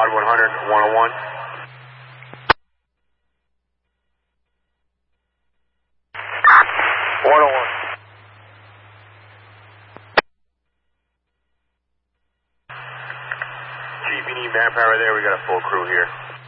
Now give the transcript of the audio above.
Guard 100, 101. Chief, you need manpower there, we got a full crew here.